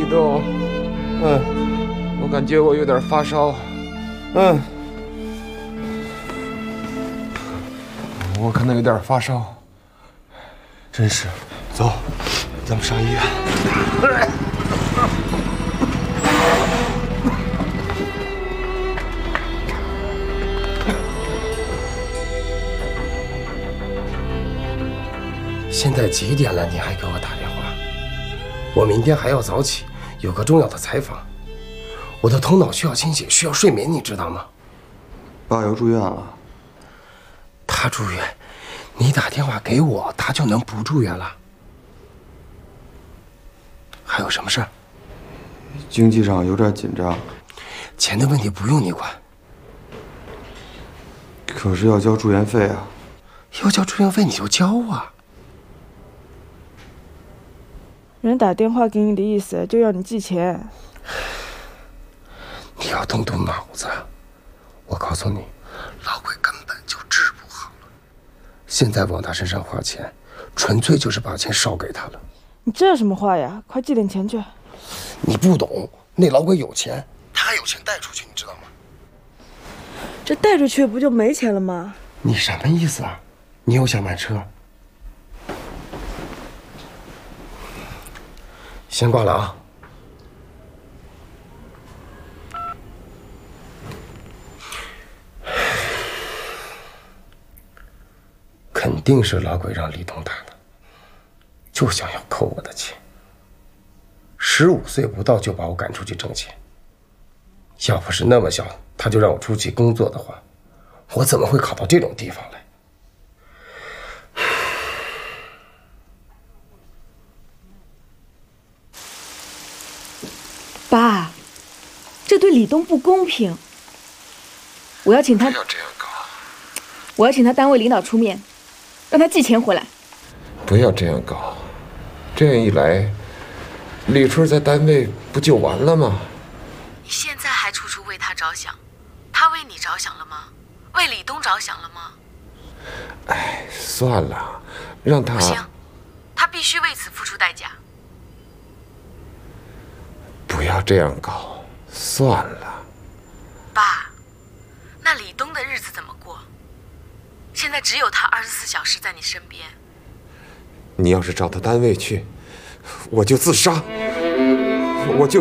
动。我感觉我有点发烧。我可能有点发烧。真是，走，咱们上医院。 现在几点了？你还给我打电话？我明天还要早起，有个重要的采访。我的头脑需要清醒，需要睡眠，你知道吗？ 爸要住院了。 他住院，你打电话给我，他就能不住院了？还有什么事儿？ 经济上有点紧张。 钱的问题不用你管。 可是要交住院费啊。 要交住院费你就交啊。 人打电话给你的意思就要你寄钱。 你要动动脑子。我告诉你，老鬼根本就治不好了。现在往他身上花钱，纯粹就是把钱烧给他了。 你这什么话呀？快寄点钱去。 你不懂，那老鬼有钱，他还有钱带出去，你知道吗？ 这带出去不就没钱了吗？ 你什么意思啊？你又想买车？先挂了啊。肯定是老鬼让李东打的，就想要扣我的钱。15岁不到就把我赶出去挣钱，要不是那么小他就让我出去工作的话，我怎么会考到这种地方来？ 爸，这对李东不公平。我要请他， 不要这样搞。 我要请他单位领导出面，让他寄钱回来。 不要这样搞，这样一来，李春在单位不就完了吗？ 你现在还处处为他着想，他为你着想了吗？为李东着想了吗？ 哎，算了，让他…… 不行，他必须为此付出代价。 不要这样搞，算了。 爸，那李东的日子怎么过？现在只有他24小时在你身边。 你要是找他单位去，我就自杀，我就。